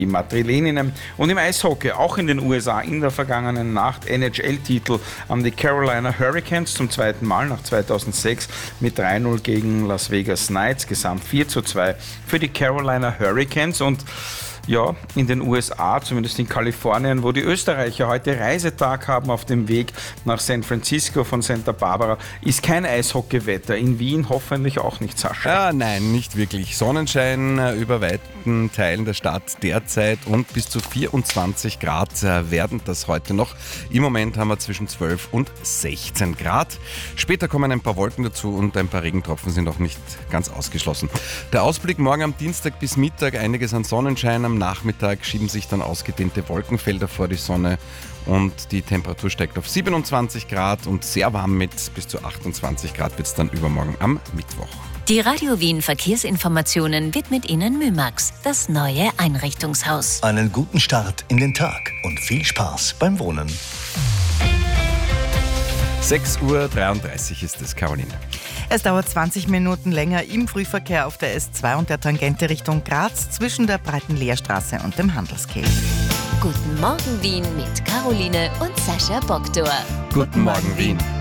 Die Madrileninnen. Und im Eishockey, auch in den USA in der vergangenen Nacht, NHL-Titel an die Carolina Hurricanes zum zweiten Mal nach 2006 mit 3-0 gegen Las Vegas Knights, gesamt 4-2 für die Carolina Hurricanes. Und ja, in den USA, zumindest in Kalifornien, wo die Österreicher heute Reisetag haben auf dem Weg nach San Francisco von Santa Barbara, ist kein Eishockeywetter. In Wien hoffentlich auch nicht, Sascha. Nein, nicht wirklich. Sonnenschein über weiten Teilen der Stadt derzeit und bis zu 24 Grad werden das heute noch. Im Moment haben wir zwischen 12 und 16 Grad. Später kommen ein paar Wolken dazu und ein paar Regentropfen sind auch nicht ganz ausgeschlossen. Der Ausblick morgen am Dienstag bis Mittag, einiges an Sonnenschein. Am Nachmittag schieben sich dann ausgedehnte Wolkenfelder vor die Sonne und die Temperatur steigt auf 27 Grad und sehr warm mit bis zu 28 Grad wird es dann übermorgen am Mittwoch. Die Radio Wien Verkehrsinformationen widmet Ihnen Mymax, das neue Einrichtungshaus. Einen guten Start in den Tag und viel Spaß beim Wohnen. 6:33 Uhr ist es, Caroline. Es dauert 20 Minuten länger im Frühverkehr auf der S2 und der Tangente Richtung Graz zwischen der Breiten Lehrstraße und dem Handelskäfig. Guten Morgen Wien mit Caroline und Sascha Bogdor. Guten Morgen, Wien.